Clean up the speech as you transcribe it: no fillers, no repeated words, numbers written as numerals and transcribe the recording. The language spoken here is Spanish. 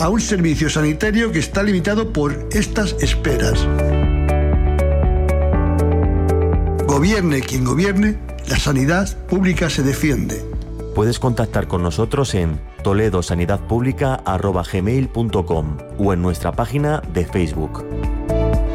a un servicio sanitario que está limitado por estas esperas. Gobierne quien gobierne, la sanidad pública se defiende. Puedes contactar con nosotros en toledosanidadpublica@gmail.com o en nuestra página de Facebook.